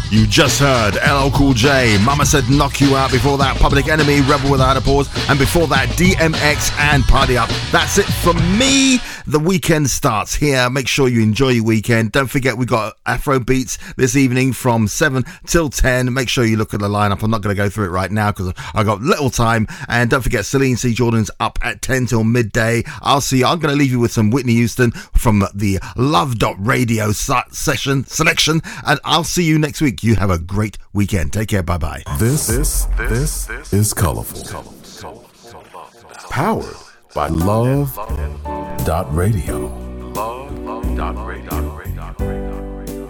You just heard LL Cool J, Mama Said Knock You Out. Before that, Public Enemy, Rebel Without a Pause. And before that, DMX and Party Up. That's it from me. The weekend starts here. Make sure you enjoy your weekend. Don't forget, we got Afro Beats this evening from 7 till 10. Make sure you look at the lineup. I'm not going to go through it right now because I got little time. And don't forget, Celine C. Jordan's up at 10 till midday. I'll see you. I'm going to leave you with some Whitney Houston from the Love.Radio selection. And I'll see you next week. You have a great weekend. Take care. Bye-bye. This is Colorful. Powered by Love.Radio.